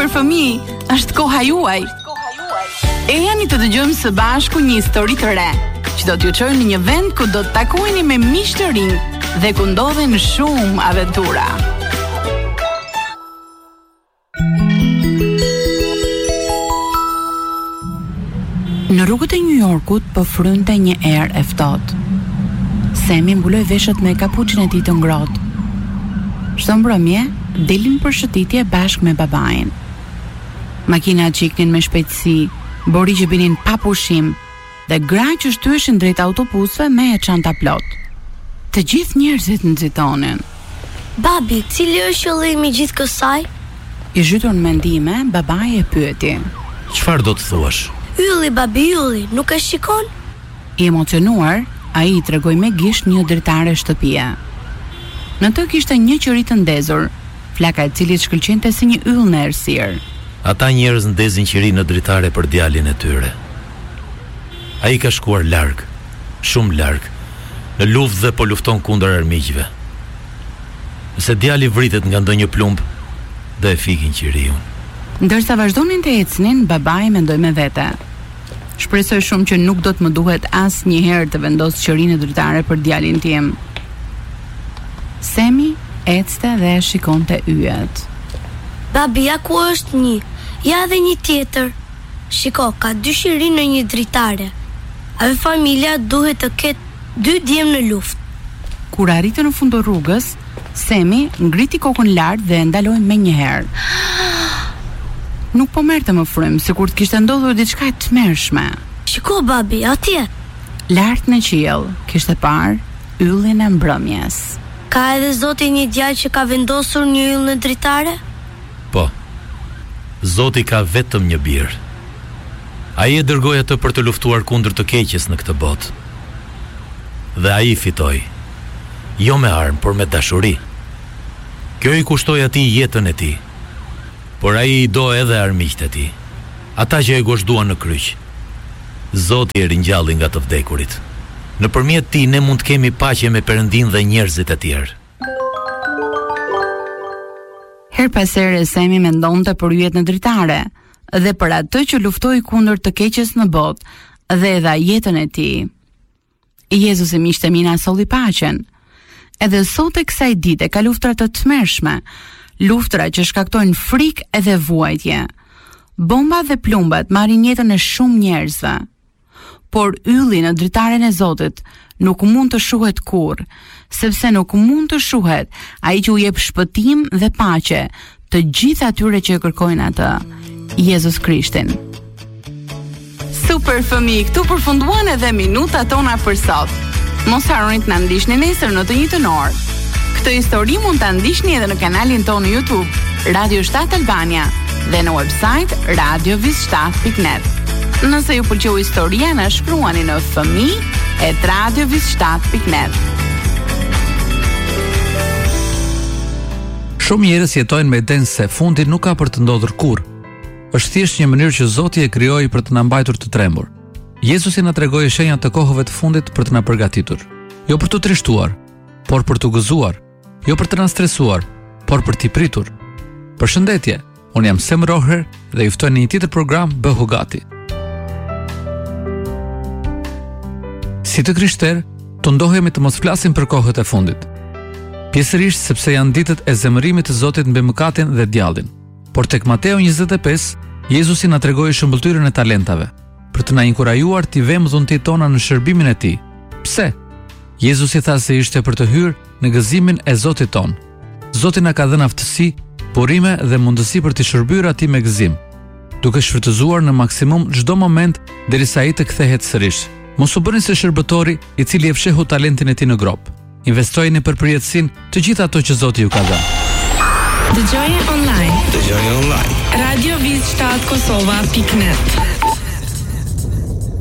Super fëmijë, është koha juaj. E jani të dëgjojmë së bashku një histori të re, që do t'ju çojë në një vend ku do të takoheni me miq të rinj dhe ku ndodhen shumë aventura. Në rrugët e New Yorkut po frynte një erë e ftohtë. Semi mbuloi veshët me kapuçin e tij të ngrohtë. Çdo mbrëmje dilin për shëtitje bashkë me babain. Makinat qiknin me shpejtësi, bori që binin pa pushim dhe gra që shtyeshin drejt autobusëve me e çanta plot. Të gjithë njerëzit nxitonin. Babi, cili është qëllimi gjithë kësaj? I zhytur në mendime, babai e pyeti. Çfarë do të thuash? Ylli, babi, ylli, nuk e shikon? I emocionuar, ai i tregoi me gisht një dritare shtëpie. Në të kishte një qëri të ndezur, flaka e cilit shkëlqente si një yll në errësirë. Ata njerëz ndezin qiri në dritare për djalin e tyre. Ai ka shkuar larg, shumë larg, në luftë dhe po lufton kundër armiqve. Nëse djali vritet nga ndonjë plumb, do e fikin qiriun. Ndërsa vazhdonin të ecnin, babai mendoi me vete. Shpresoj shumë që nuk do të më duhet asnjëherë të vendos qërinë në dritare për djalin tim. Semi ecte dhe shikonte yjet. Babi, ja ku është një, ja dhe një tjetër. Shiko, ka 2 qiri në një dritare. Ave familja duhet të ketë 2 djem në luftë. Kur arriti në fund të rrugës, Semi ngriti kokën lart dhe ndaloi menjëherë. Nuk po merrte më frym, sikur të kishte ndodhur diçka e tmerrshme. Shiko, babi, atje. Lart në qiell kishte parë yllin e mbrëmjes. Ka edhe Zoti një djalë që ka vendosur një yll në dritare? Po, Zoti ka vetëm një bir. Ai e dërgoi atë për të luftuar kundër të keqes në këtë botë. Dhe ai fitoi. Jo me armë, por me dashuri. Kjo i kushtoi atij jetën e tij. Por ai i do edhe armiqtë e tij, ata që e gozhduan në kryq. Zoti e ringjalli nga të vdekurit. Nëpërmjet tij ne mund të kemi paqe me Perëndin dhe njerëzit e tjerë. Her pas here Semi mendonte për yjet në dritare dhe për atë që luftoi kundër të keqes në botë dhe dha jetën e tij. Jezusi miqtë mina solli paqen. Edhe sot e kësaj dite ka luftra të tmerrshme, luftra që shkaktojnë frikë edhe vuajtje. Bomba dhe plumbat marrin jetën e shumë njerëzve. Por ylli në dritaren e Zotit nuk mund të shuhet kurrë, sepse nuk mund të shuhet ai që u jep shpëtim dhe paqe të gjithë atyre që e kërkojnë atë, Jezus Krishtin. Super fëmijë, këtu përfunduan edhe minutat tona për sot. Mos harroni të na ndiqni nesër në të njëjtën orë. Këtë histori mund ta ndiqni edhe në kanalin tonë në YouTube, Radio 7 Albania, dhe në website radiovis7.net. Nëse ju pëlqeu historia, na shkruani në fëmijë@radiovis7.net. Shumë njerëz jetojnë me idenë se fundi nuk ka për të ndodhur kurrë. Është thjesht një mënyrë që Zoti e krijoi për të na mbajtur të trembur. Jezusi na tregoi shenjat të kohëve të fundit për të na përgatitur, jo për të trishtuar, por për të gëzuar, jo për të na stresuar, por për t'i pritur. Përshëndetje, unë jam Sem Roher dhe ju ftoj në një tjetër program Bëhu Gati. Si të krishterë, të ndohemi të mos flasim për kohët e fundit. Pjesërisht sepse janë ditët e zemërimit të Zotit mbi mëkatin dhe djallin. Por tek Mateo 25, Jezusi na tregoi shëmbëltyrën e talentave, për të na inkurajuar t'i vëmë dhuntit tona në shërbimin e tij. Pse? Jezusi tha se ishte për të hyrë në gëzimin e Zotit ton. Zoti na ka dhënë aftësi, burime dhe mundësi për të shërbyer atij me gëzim, duke shfrytëzuar në maksimum çdo moment derisa ai të kthehet sërish. Mos u bëni si shërbëtori i cili e fshehu talentin e tij në grop. Investojeni për përjetësinë të gjithë ato që Zoti ju ka dhënë. Dëgjoje online. Radio Viz 7 Kosova.net.